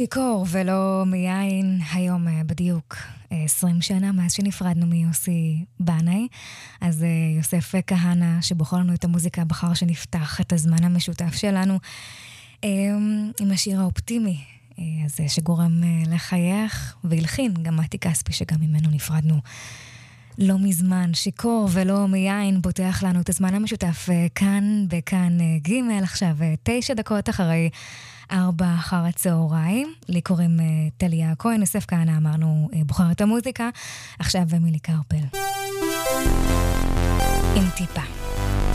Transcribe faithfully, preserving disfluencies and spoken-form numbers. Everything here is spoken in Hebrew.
שיכור ולא מיין, היום בדיוק עשרים שנה מאז שנפרדנו מיוסי בנאי. אז יוסף כהנא שבוחר לנו את המוזיקה בחר שנפתח את הזמן המשותף שלנו עם השיר האופטימי הזה שגורם לחייך, והלחין גם מתי כספי שגם ממנו נפרדנו לא מזמן. שיכור ולא מיין פותח לנו את הזמן המשותף כאן בכאן ג' עכשיו תשע דקות אחרי ארבע אחר הצהריים. לי קוראים טליה כהן. יוסף כהנא אמרנו בוחר את המוזיקה. עכשיו מילי קרפל עם טיפה.